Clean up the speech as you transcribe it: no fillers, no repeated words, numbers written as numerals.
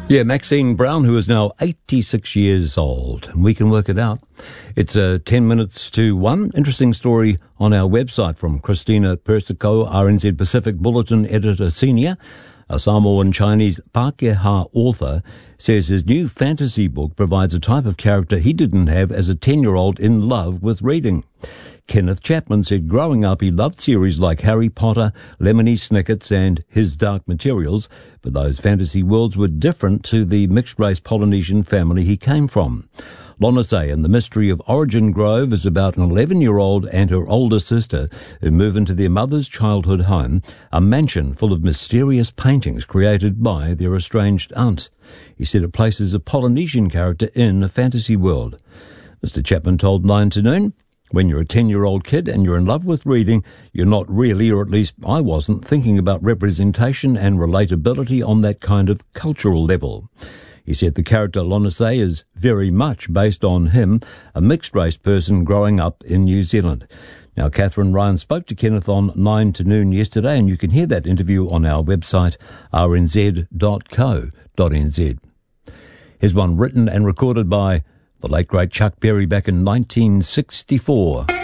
Yeah, Maxine Brown, who is now 86 years old, and we can work it out. It's 10 minutes to 1. Interesting story on our website from Christina Persico, RNZ Pacific Bulletin Editor Senior. A Samoan Chinese Pākehā author says his new fantasy book provides a type of character he didn't have as a 10-year-old in love with reading. Kenneth Chapman said growing up he loved series like Harry Potter, Lemony Snicket's and His Dark Materials, but those fantasy worlds were different to the mixed-race Polynesian family he came from. Lonase and the Mystery of Origin Grove is about an 11-year-old and her older sister who move into their mother's childhood home, a mansion full of mysterious paintings created by their estranged aunt. He said it places a Polynesian character in a fantasy world. Mr. Chapman told 9 to Noon, when you're a 10-year-old kid and you're in love with reading, you're not really, or at least I wasn't, thinking about representation and relatability on that kind of cultural level. He said the character Lonase is very much based on him, a mixed-race person growing up in New Zealand. Now, Catherine Ryan spoke to Kenneth on 9 to Noon yesterday, and you can hear that interview on our website, rnz.co.nz. Here's one written and recorded by the late, great Chuck Berry back in 1964.